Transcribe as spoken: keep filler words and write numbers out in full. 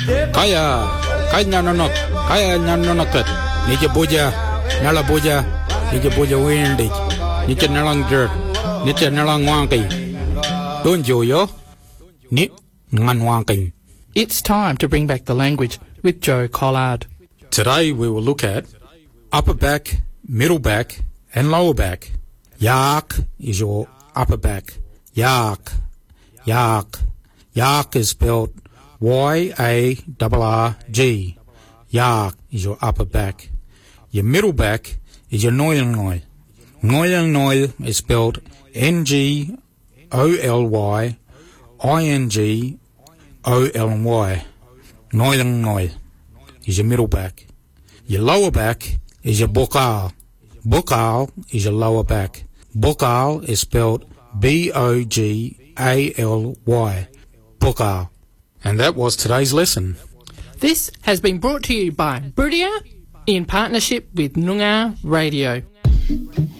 Kaya, kaya nanonok, kaya nanonokot. Nije boja, nala boja, nije boja windig. Nije nalang jerk, nije nalang wangki. Don't you yo? Ni ngan wangking. It's time to bring back the language with Joe Collard. Today we will look at upper back, middle back, and lower back. Yak is your upper back. Yak, yak. Yak is spelled Y A R R G. Yak is your upper back. Your middle back is your noil noil. Noil noil is spelled N G O L Y I N G O L Y. Noil noil is your middle back. Your lower back is your bokal. Bokal is your lower back. Bokal is spelled B O G A L Y. Bokal. And that was today's lesson. This has been brought to you by Brudia in partnership with Noongar Radio.